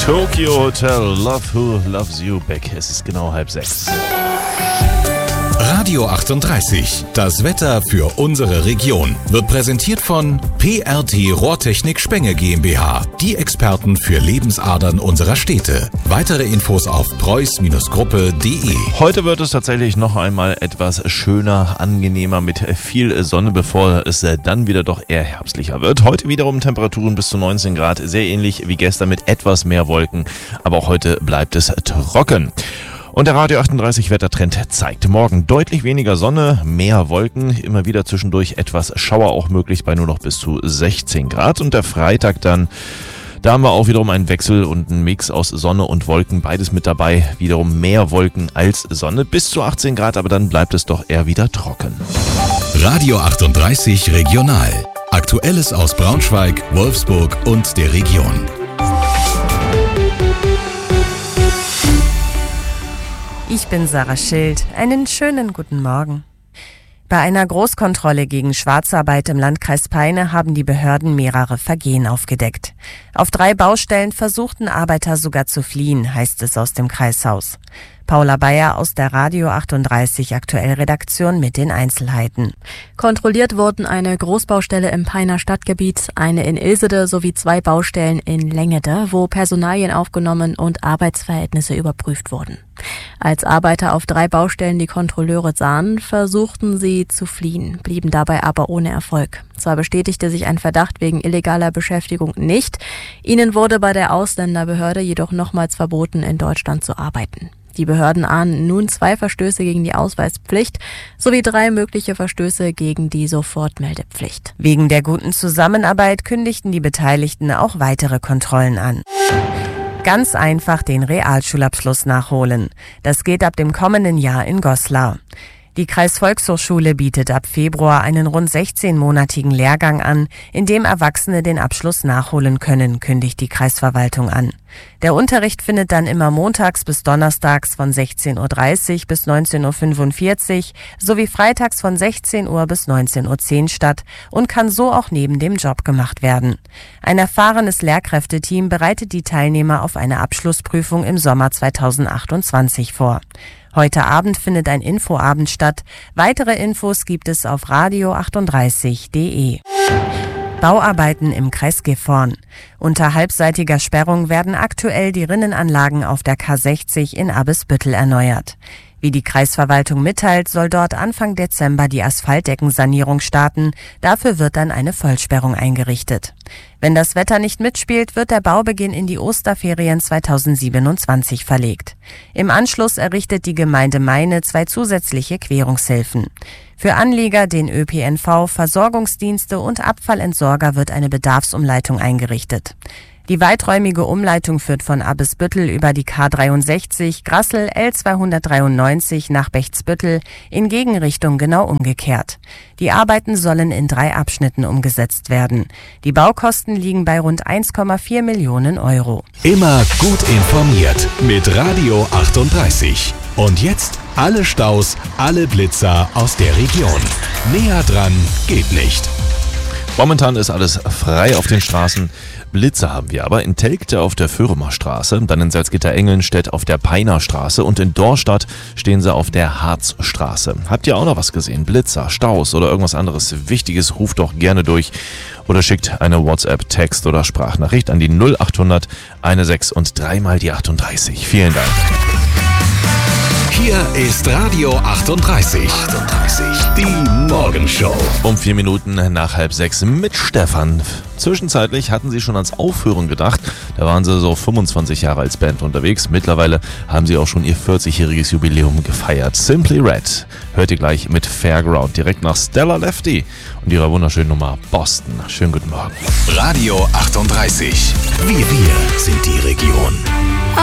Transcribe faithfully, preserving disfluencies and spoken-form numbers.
Tokyo Hotel, Love Who Loves You Back. Es ist genau halb sechs. Radio achtunddreißig, das Wetter für unsere Region, wird präsentiert von P R T Rohrtechnik Spenge GmbH, die Experten für Lebensadern unserer Städte. Weitere Infos auf preuß Gruppe punkt de. Heute wird es tatsächlich noch einmal etwas schöner, angenehmer mit viel Sonne, bevor es dann wieder doch eher herbstlicher wird. Heute wiederum Temperaturen bis zu neunzehn Grad, sehr ähnlich wie gestern mit etwas mehr Wolken, aber auch heute bleibt es trocken. Und der Radio achtunddreißig Wettertrend zeigt morgen deutlich weniger Sonne, mehr Wolken, immer wieder zwischendurch etwas Schauer auch möglich bei nur noch bis zu sechzehn Grad. Und der Freitag dann, da haben wir auch wiederum einen Wechsel und einen Mix aus Sonne und Wolken, beides mit dabei. Wiederum mehr Wolken als Sonne, bis zu achtzehn Grad, aber dann bleibt es doch eher wieder trocken. Radio achtunddreißig Regional. Aktuelles aus Braunschweig, Wolfsburg und der Region. Ich bin Sarah Schild. Einen schönen guten Morgen. Bei einer Großkontrolle gegen Schwarzarbeit im Landkreis Peine haben die Behörden mehrere Vergehen aufgedeckt. Auf drei Baustellen versuchten Arbeiter sogar zu fliehen, heißt es aus dem Kreishaus. Paula Bayer aus der Radio achtunddreißig Aktuell-Redaktion mit den Einzelheiten. Kontrolliert wurden eine Großbaustelle im Peiner Stadtgebiet, eine in Ilsede sowie zwei Baustellen in Lengede, wo Personalien aufgenommen und Arbeitsverhältnisse überprüft wurden. Als Arbeiter auf drei Baustellen die Kontrolleure sahen, versuchten sie zu fliehen, blieben dabei aber ohne Erfolg. Zwar bestätigte sich ein Verdacht wegen illegaler Beschäftigung nicht, ihnen wurde bei der Ausländerbehörde jedoch nochmals verboten, in Deutschland zu arbeiten. Die Behörden ahnen nun zwei Verstöße gegen die Ausweispflicht sowie drei mögliche Verstöße gegen die Sofortmeldepflicht. Wegen der guten Zusammenarbeit kündigten die Beteiligten auch weitere Kontrollen an. Ganz einfach den Realschulabschluss nachholen. Das geht ab dem kommenden Jahr in Goslar. Die Kreisvolkshochschule bietet ab Februar einen rund sechzehnmonatigen Lehrgang an, in dem Erwachsene den Abschluss nachholen können, kündigt die Kreisverwaltung an. Der Unterricht findet dann immer montags bis donnerstags von sechzehn Uhr dreißig bis neunzehn Uhr fünfundvierzig sowie freitags von sechzehn Uhr bis neunzehn Uhr zehn statt und kann so auch neben dem Job gemacht werden. Ein erfahrenes Lehrkräfteteam bereitet die Teilnehmer auf eine Abschlussprüfung im Sommer zweitausendachtundzwanzig vor. Heute Abend findet ein Infoabend statt. Weitere Infos gibt es auf radio achtunddreißig punkt de. Bauarbeiten im Kreis Gifhorn. Unter halbseitiger Sperrung werden aktuell die Rinnenanlagen auf der K sechzig in Abbesbüttel erneuert. Wie die Kreisverwaltung mitteilt, soll dort Anfang Dezember die Asphaltdeckensanierung starten. Dafür wird dann eine Vollsperrung eingerichtet. Wenn das Wetter nicht mitspielt, wird der Baubeginn in die Osterferien zweitausendsiebenundzwanzig verlegt. Im Anschluss errichtet die Gemeinde Meine zwei zusätzliche Querungshilfen. Für Anlieger, den Ö P N V, Versorgungsdienste und Abfallentsorger wird eine Bedarfsumleitung eingerichtet. Die weiträumige Umleitung führt von Abbesbüttel über die K dreiundsechzig, Grassel L zweihundertdreiundneunzig nach Bechtsbüttel in Gegenrichtung genau umgekehrt. Die Arbeiten sollen in drei Abschnitten umgesetzt werden. Die Baukosten liegen bei rund eins Komma vier Millionen Euro. Immer gut informiert mit Radio achtunddreißig. Und jetzt alle Staus, alle Blitzer aus der Region. Näher dran geht nicht. Momentan ist alles frei auf den Straßen. Blitze haben wir aber in Telgte auf der Föhremer Straße, dann in Salzgitter-Engelnstedt auf der Peiner Straße und in Dorstadt stehen sie auf der Harzstraße. Habt ihr auch noch was gesehen? Blitzer, Staus oder irgendwas anderes Wichtiges? Ruft doch gerne durch oder schickt eine WhatsApp, Text oder Sprachnachricht an die null achthundert sechzehn und dreimal die achtunddreißig. Vielen Dank. Hier ist Radio achtunddreißig. achtunddreißig. Die Morgenshow. Um vier Minuten nach halb sechs mit Stefan. Zwischenzeitlich hatten sie schon ans Aufhören gedacht. Da waren sie so fünfundzwanzig Jahre als Band unterwegs. Mittlerweile haben sie auch schon ihr vierzigjähriges Jubiläum gefeiert. Simply Red hört ihr gleich mit Fairground direkt nach Stella Lefty und ihrer wunderschönen Nummer Boston. Schönen guten Morgen. Radio achtunddreißig. Wir, wir sind die Region.